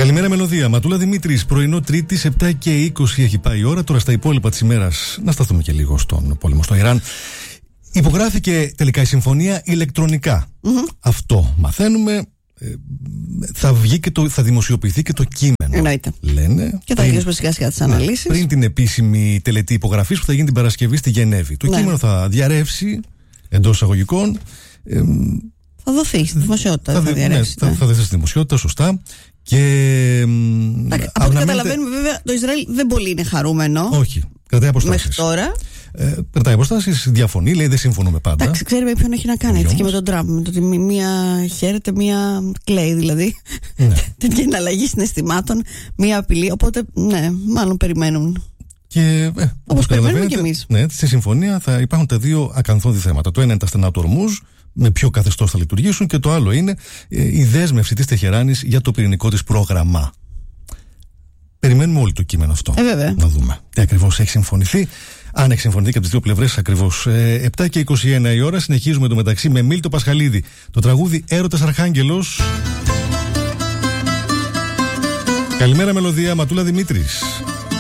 Καλημέρα, Μελωδία. Ματούλα Δημήτρης, πρωινό Τρίτης, 7 και 20 έχει πάει η ώρα. Τώρα στα υπόλοιπα της ημέρας να σταθούμε και λίγο στον πόλεμο στο Ιράν. Υπογράφηκε τελικά η συμφωνία ηλεκτρονικά. Αυτό μαθαίνουμε. Θα βγει και θα δημοσιοποιηθεί και το κείμενο. Εννοείται. Λένε. Και θα γίνει σιγά σιγά τις αναλύσεις. Πριν την επίσημη τελετή υπογραφής που θα γίνει την Παρασκευή στη Γενέβη. Το κείμενο θα διαρρεύσει εντός εισαγωγικών. Θα δοθεί στη δημοσιότητα. Θα δοθεί στη δημοσιότητα, σωστά. Και από ό,τι καταλαβαίνουμε, βέβαια, το Ισραήλ δεν πολύ είναι χαρούμενο. Όχι, κρατάει αποστάσεις. Μέχρι τώρα. Κρατάει αποστάσεις, διαφωνεί, λέει δεν συμφωνούμε πάντα. Εντάξει, ξέρει με ποιον έχει να κάνει. Έτσι και με τον Τραμπ. Με το ότι μία χαίρεται, μία κλαίει δηλαδή. Τέτοια είναι αλλαγή συναισθημάτων, μία απειλή. Οπότε, ναι, μάλλον περιμένουν. Και όπως περιμένουμε και εμείς. Ναι, στη συμφωνία θα υπάρχουν τα δύο ακαθόδη θέματα. Το ένα είναι τα στενά του Ορμούζ, με ποιο καθεστώς θα λειτουργήσουν, και το άλλο είναι η δέσμευση της Τεχεράνης για το πυρηνικό της πρόγραμμα. Περιμένουμε όλο το κείμενο αυτό. Να δούμε τι ακριβώς έχει συμφωνηθεί. Αν έχει συμφωνηθεί και από τις δύο πλευρές ακριβώς. 7 και 21 η ώρα. Συνεχίζουμε το μεταξύ με Μίλτο Πασχαλίδη. Το τραγούδι Έρωτας Αρχάγγελος. Καλημέρα, Μελωδία. Ματούλα Δημήτρης.